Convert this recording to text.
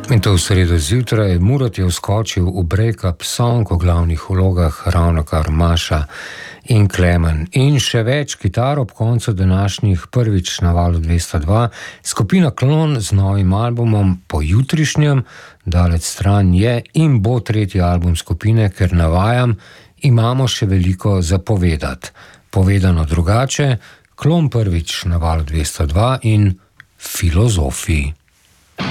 In to v sredo zjutraj. Murat je vskočil v break-up song, v glavnih vlogah ravnokar Maša in Klemen. In še več kitar ob koncu današnjih prvič na Valu 202. Skupina Klon z novim albumom po jutrišnjem, daleč stran je in bo tretji album skupine, ker navajam, imamo še veliko za povedati. Povedano drugače, Klon prvič na Valu 202 in Filozofi.